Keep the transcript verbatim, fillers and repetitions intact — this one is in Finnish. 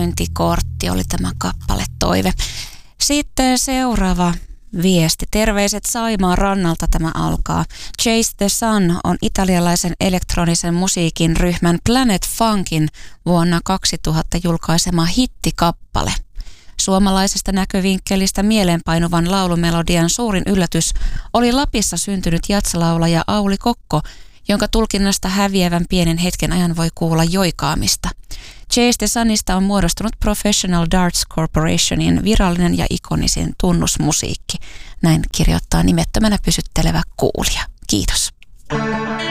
käyntikortti oli tämä kappale Toive. Sitten seuraava viesti. Terveiset Saimaan rannalta tämä alkaa. Chase the Sun on italialaisen elektronisen musiikin ryhmän Planet Funkin vuonna kaksituhatta julkaisema hittikappale. Suomalaisesta näkövinkkelistä mieleenpainuvan laulumelodian suurin yllätys oli Lapissa syntynyt jatslaulaja Auli Kokko, jonka tulkinnasta häviävän pienen hetken ajan voi kuulla joikaamista. Chase the Sunista on muodostunut Professional Darts Corporationin virallinen ja ikonisin tunnusmusiikki. Näin kirjoittaa nimettömänä pysyttelevä kuulija. Kiitos.